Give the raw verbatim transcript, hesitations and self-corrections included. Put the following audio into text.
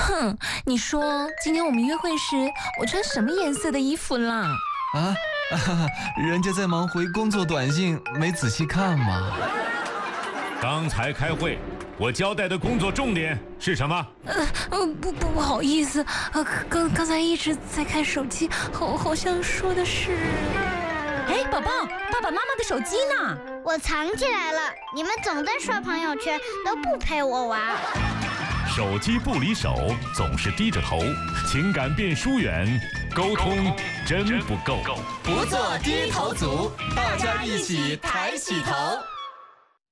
哼，你说今天我们约会时，我穿什么颜色的衣服啦？ 啊，人家在忙回工作短信，没仔细看嘛。 刚才开会，我交代的工作重点是什么？ 呃呃，不不不好意思，呃，刚刚才一直在看手机，好好像说的是…… 哎，宝宝，爸爸妈妈的手机呢？ 我藏起来了。你们总在刷朋友圈，都不陪我玩。 手机不离手，总是低着头，情感变疏远，沟通真不够。 不做低头族，大家一起抬起头。